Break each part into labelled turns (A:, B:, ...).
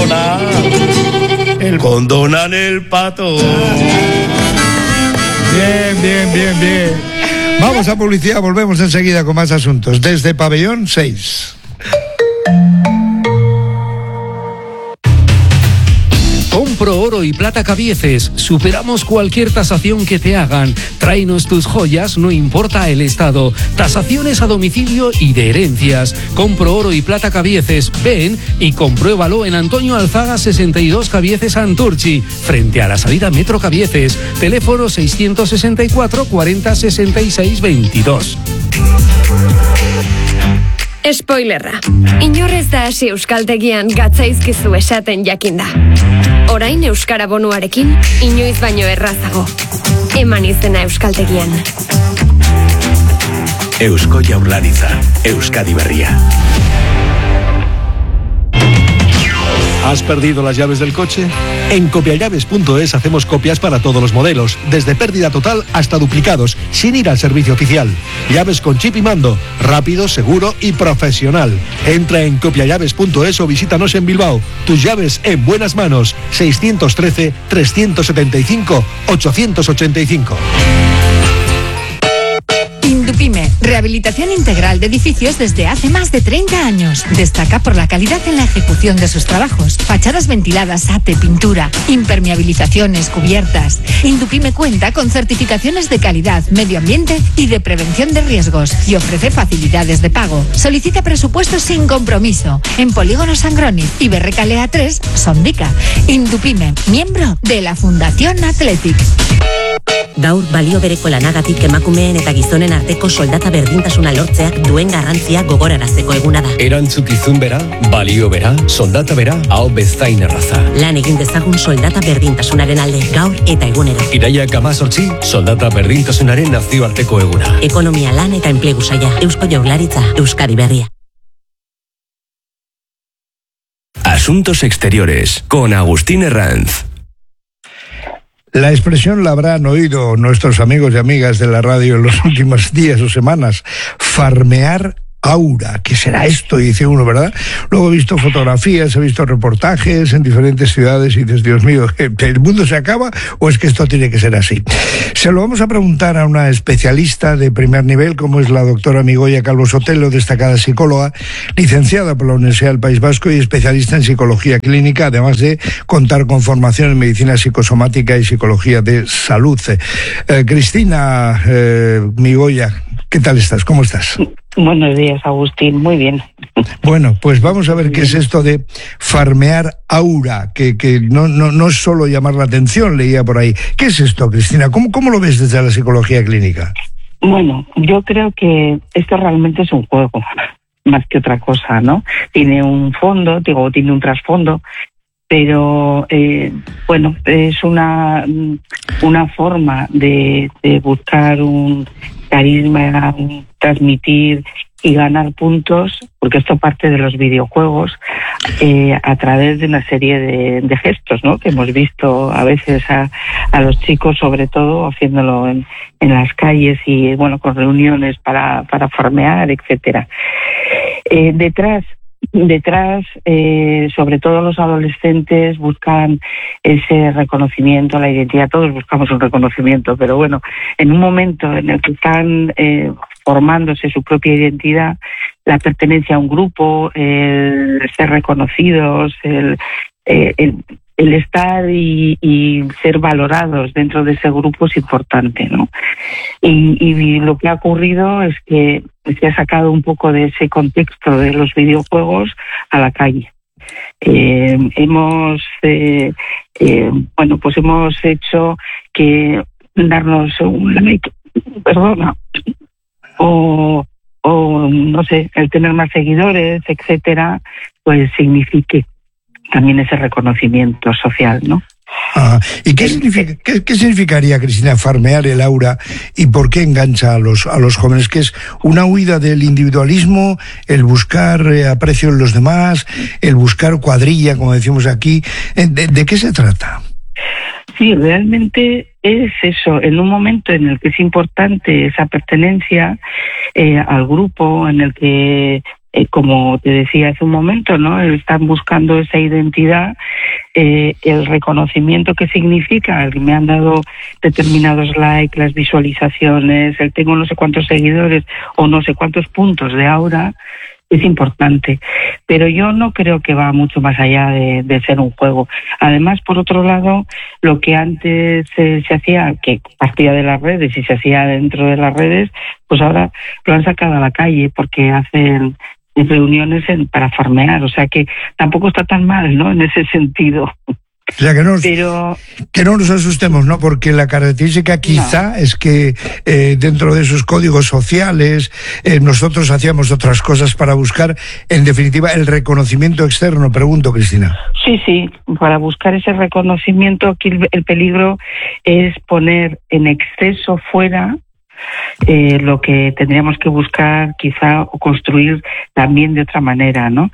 A: condonar. El condonan el pato.
B: Bien. Vamos a publicidad, volvemos enseguida con más asuntos. Desde Pabellón 6.
C: Compro Oro y Plata Cabieces. Superamos cualquier tasación que te hagan. Tráenos tus joyas, no importa el estado. Tasaciones a domicilio y de herencias. Compro Oro y Plata Cabieces. Ven y compruébalo en Antonio Alzaga 62 Cabieces Anturchi, frente a la salida Metro Cabieces. Teléfono 664 40 66 22.
D: Spoilerra. Inorrez da hasi euskaltegian gatzaizkizu esaten jakinda. Orain euskara bonuarekin inoiz baino errazago. Eman izena euskaltegian.
E: Eusko Jaurlaritza, Euskadi Berria.
F: ¿Has perdido las llaves del coche? En copiallaves.es hacemos copias para todos los modelos, desde pérdida total hasta duplicados, sin ir al servicio oficial. Llaves con chip y mando, rápido, seguro y profesional. Entra en copiallaves.es o visítanos en Bilbao. Tus llaves en buenas manos. 613-375-885.
G: Indupime, rehabilitación integral de edificios desde hace más de 30 años. Destaca por la calidad en la ejecución de sus trabajos. Fachadas ventiladas, ate, pintura, impermeabilizaciones, cubiertas. Indupime cuenta con certificaciones de calidad, medio ambiente y de prevención de riesgos y ofrece facilidades de pago. Solicita presupuestos sin compromiso en Polígono Sangroniz y Berrekalea 3, Sondica. Indupime, miembro de la Fundación Athletic.
H: Gaur balio bereko lanagatik emakumeen eta gizonen arteko soldata berdintasuna lortzeak duen garrantzia gogorarazteko eguna da.
I: Erantzukizun bera, balio bera, soldata bera, hau bezain erraza.
H: Lan egin dezagun soldata berdintasunaren alde, gaur eta egunero.
I: Iraiak 18, soldata berdintasunaren nazioarteko eguna.
H: Ekonomia, lan eta enplegu saila, Eusko Jaurlaritza, Euskadi Berria.
E: Asuntos Exteriores, con Agustín Herranz.
B: La expresión la habrán oído nuestros amigos y amigas de la radio en los últimos días o semanas. Farmear aura. ¿Qué será esto? Dice uno, ¿verdad? Luego he visto fotografías, he visto reportajes en diferentes ciudades y dices, Dios mío, ¿el mundo se acaba o es que esto tiene que ser así? Se lo vamos a preguntar a una especialista de primer nivel, como es la doctora Migoia Calvo Sotelo, destacada psicóloga, licenciada por la Universidad del País Vasco y especialista en psicología clínica, además de contar con formación en medicina psicosomática y psicología de salud. Cristina Migoia, ¿qué tal estás? ¿Cómo estás?
J: Buenos días, Agustín. Muy bien.
B: Bueno, pues vamos a ver qué es esto de farmear aura, que no es solo llamar la atención, leía por ahí. ¿Qué es esto, Cristina? ¿Cómo lo ves desde la psicología clínica?
J: Bueno, yo creo que esto realmente es un juego, más que otra cosa, ¿no? Tiene un fondo, tiene un trasfondo, pero bueno, es una forma de buscar un carisma, transmitir y ganar puntos, porque esto parte de los videojuegos, a través de una serie de gestos, ¿no? Que hemos visto a veces a los chicos, sobre todo haciéndolo en las calles y bueno, con reuniones para farmear, etcétera. Detrás, sobre todo los adolescentes buscan ese reconocimiento, la identidad. Todos buscamos un reconocimiento, pero bueno, en un momento en el que están formándose su propia identidad, la pertenencia a un grupo, el ser reconocidos, el estar y ser valorados dentro de ese grupo es importante, ¿no? Y lo que ha ocurrido es que se ha sacado un poco de ese contexto de los videojuegos a la calle. Hemos hecho que darnos un like, o no sé, el tener más seguidores, etcétera, pues signifique también ese reconocimiento social, ¿no?
B: ¿Y qué significaría, Cristina, farmear el aura y por qué engancha a los jóvenes? ¿Que es una huida del individualismo, el buscar aprecio en los demás, el buscar cuadrilla, como decimos aquí? ¿De qué se trata?
J: Sí, realmente es eso, en un momento en el que es importante esa pertenencia al grupo, en el que como te decía hace un momento, ¿no? Están buscando esa identidad, el reconocimiento que significa, el que me han dado determinados likes, las visualizaciones, el tengo no sé cuántos seguidores o no sé cuántos puntos de aura, es importante, pero yo no creo que va mucho más allá de ser un juego. Además, por otro lado, lo que antes se hacía, que partía de las redes y se hacía dentro de las redes, pues ahora lo han sacado a la calle porque hacen reuniones para farmear, o sea que tampoco está tan mal, ¿no? En ese sentido.
B: O sea, que no nos asustemos, ¿no? Porque la característica quizá es que dentro de esos códigos sociales nosotros hacíamos otras cosas para buscar, en definitiva, el reconocimiento externo. Pregunto, Cristina.
J: Sí, para buscar ese reconocimiento, aquí el peligro es poner en exceso fuera lo que tendríamos que buscar quizá o construir también de otra manera, ¿no?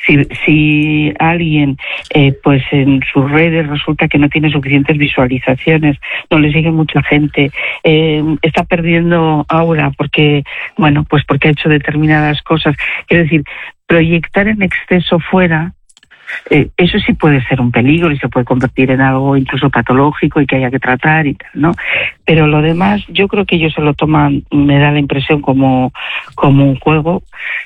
J: Si alguien pues en sus redes resulta que no tiene suficientes visualizaciones, no le sigue mucha gente, está perdiendo aura porque ha hecho determinadas cosas, es decir, proyectar en exceso fuera, eso sí puede ser un peligro y se puede convertir en algo incluso patológico y que haya que tratar y tal, ¿no? Pero lo demás, yo creo que ellos se lo toman, me da la impresión, como un juego,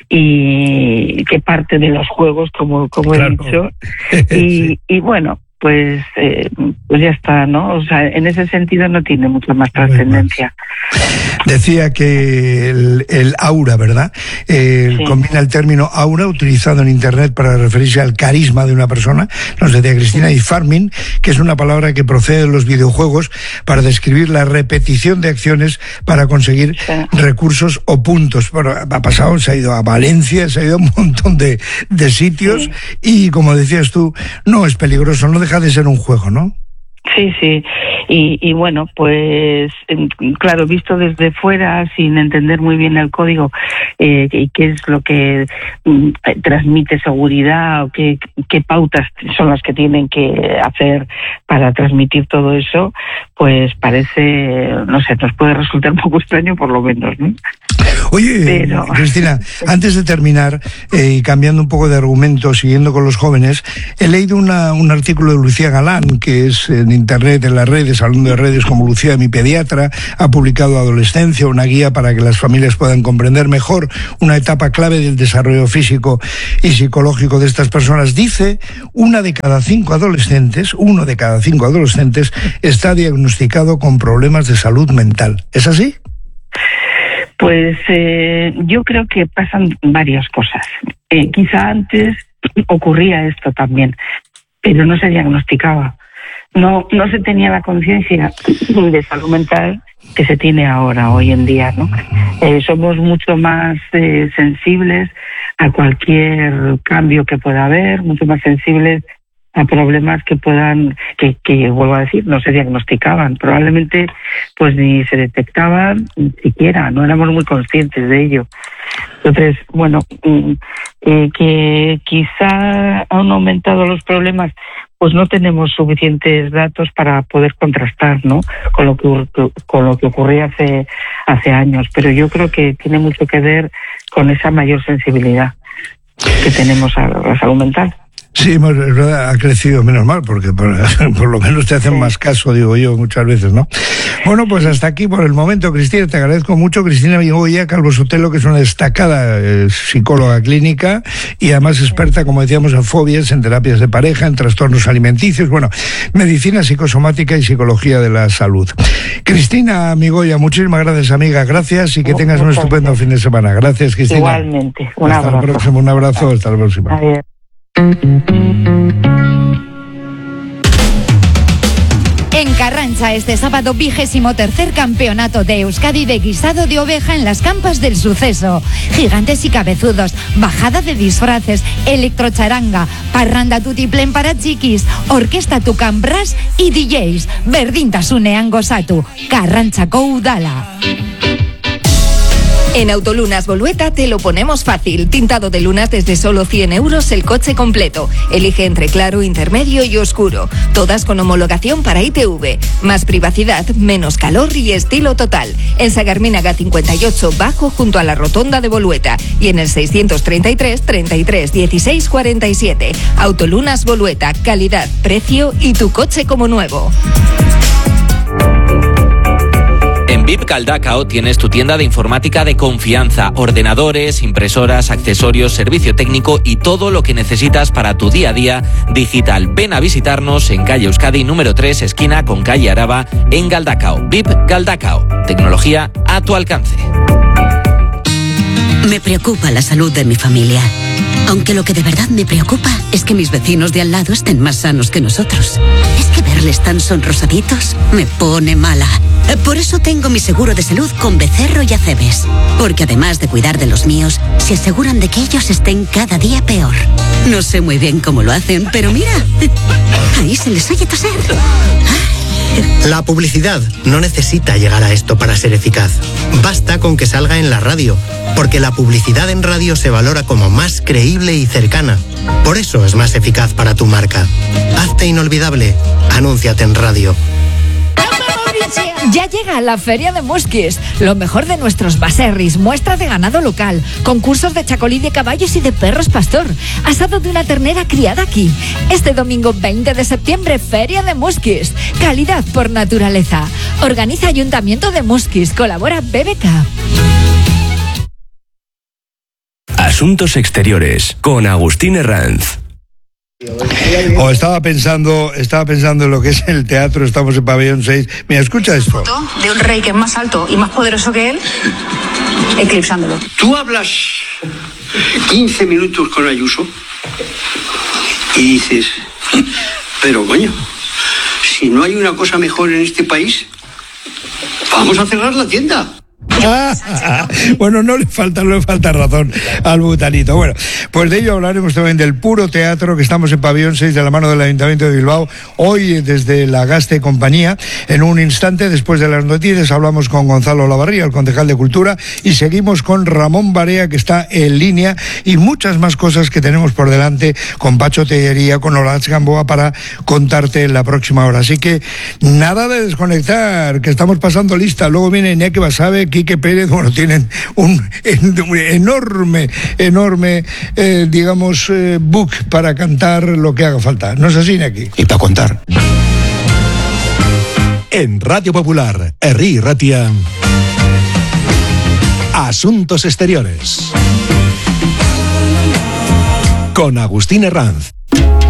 J: y que parte de los juegos, como he dicho, y bueno, pues ya está, ¿no? O sea, en ese sentido no tiene mucha más trascendencia.
B: Decía que el aura, ¿verdad? Combina el término aura, utilizado en Internet para referirse al carisma de una persona, nos decía Cristina, y farming, que es una palabra que procede de los videojuegos para describir la repetición de acciones para conseguir recursos o puntos. Bueno, ha pasado, se ha ido a Valencia, se ha ido a un montón de sitios, y como decías tú, no es peligroso, no deja de ser un juego, ¿no?
J: Sí. Y bueno, pues claro, visto desde fuera, sin entender muy bien el código y qué es lo que transmite seguridad o qué pautas son las que tienen que hacer para transmitir todo eso, pues parece, no sé, nos puede resultar un poco extraño por lo menos, ¿no?
B: Oye, Cristina, antes de terminar, y cambiando un poco de argumento, siguiendo con los jóvenes, he leído un artículo de Lucía Galán, que es en Internet, en las redes, hablando de redes como Lucía, mi pediatra, ha publicado Adolescencia, una guía para que las familias puedan comprender mejor una etapa clave del desarrollo físico y psicológico de estas personas. Dice, uno de cada cinco adolescentes está diagnosticado con problemas de salud mental. ¿Es así?
J: Pues yo creo que pasan varias cosas. Quizá antes ocurría esto también, pero no se diagnosticaba. No se tenía la conciencia de salud mental que se tiene ahora, hoy en día, ¿no? Somos mucho más sensibles a cualquier cambio que pueda haber, mucho más sensibles a problemas que vuelvo a decir, no se diagnosticaban, probabmente pues ni se detectaban ni siquiera, no éramos muy conscientes de ello. Entonces, bueno, que quizá han aumentado los problemas, pues no tenemos suficientes datos para poder contrastar, ¿no?, con lo que ocurría hace años, pero yo creo que tiene mucho que ver con esa mayor sensibilidad que tenemos a la salud mental.
B: Sí, es verdad, ha crecido, menos mal, porque por lo menos te hacen más caso, digo yo, muchas veces, ¿no? Bueno, pues hasta aquí por el momento, Cristina, te agradezco mucho. Cristina Migoya Calvo Sotelo, que es una destacada psicóloga clínica y además experta, como decíamos, en fobias, en terapias de pareja, en trastornos alimenticios, bueno, medicina psicosomática y psicología de la salud. Cristina Migoya, muchísimas gracias, amiga, gracias, y que tengas un estupendo fin de semana. Gracias, Cristina.
J: Igualmente, un abrazo.
B: Hasta la próxima, un abrazo, hasta la próxima.
J: Adiós.
G: En Carranza, este sábado, 23º Campeonato de Euskadi de guisado de oveja en las campas del Suceso. Gigantes y cabezudos, bajada de disfraces, electrocharanga, parranda tutiplén para chiquis, orquesta Tucán Brass y DJs. Berdintasunean gozatu. Carrantzako udala. En Autolunas Bolueta te lo ponemos fácil. Tintado de lunas desde solo 100 euros el coche completo. Elige entre claro, intermedio y oscuro. Todas con homologación para ITV. Más privacidad, menos calor y estilo total. En Sagarminaga 58 bajo junto a la rotonda de Bolueta. Y en el 633 33 16 47. Autolunas Bolueta. Calidad, precio y tu coche como nuevo.
K: En VIP Galdacao tienes tu tienda de informática de confianza, ordenadores, impresoras, accesorios, servicio técnico y todo lo que necesitas para tu día a día digital. Ven a visitarnos en calle Euskadi número 3, esquina con calle Araba, en Galdacao. VIP Galdacao, tecnología a tu alcance.
L: Me preocupa la salud de mi familia. Aunque lo que de verdad me preocupa es que mis vecinos de al lado estén más sanos que nosotros. Es que verles tan sonrosaditos me pone mala. Por eso tengo mi seguro de salud con Becerro y Acebes. Porque además de cuidar de los míos, se aseguran de que ellos estén cada día peor. No sé muy bien cómo lo hacen, pero mira, ahí se les oye toser.
M: La publicidad no necesita llegar a esto para ser eficaz. Basta con que salga en la radio, porque la publicidad en radio se valora como más creíble y cercana. Por eso es más eficaz para tu marca. Hazte inolvidable. Anúnciate en radio.
G: Ya llega la Feria de Musquis, lo mejor de nuestros baserris, muestra de ganado local, concursos de chacolí de caballos y de perros pastor, asado de una ternera criada aquí. Este domingo 20 de septiembre, Feria de Musquis, calidad por naturaleza. Organiza Ayuntamiento de Musquis, colabora BBK.
E: Asuntos Exteriores con Agustín Herranz.
B: Estaba pensando en lo que es el teatro. Estamos en Pabellón 6. Mira, escucha esto.
N: De un rey que es más alto y más poderoso que él, eclipsándolo.
O: Tú hablas 15 minutos con Ayuso y dices, pero coño, si no hay una cosa mejor en este país, vamos a cerrar la tienda.
B: Bueno, no le falta razón al butanito. Bueno, pues de ello hablaremos también, del puro teatro, que estamos en Pabellón 6 de la mano del Ayuntamiento de Bilbao, hoy desde la Gaste Compañía. En un instante, después de las noticias, hablamos con Gonzalo Lavarría, el concejal de Cultura, y seguimos con Ramón Barea, que está en línea, y muchas más cosas que tenemos por delante, con Pacho Tellería, con Horacio Gamboa, para contarte en la próxima hora. Así que nada de desconectar, que estamos pasando lista. Luego viene Iñaki Basabe, Quique Pérez. Bueno, tienen un enorme book para cantar lo que haga falta. ¿No es así, Iñaki?
P: Y para contar. En Radio Popular, Herri Ratia, Asuntos Exteriores, con Agustín Herranz.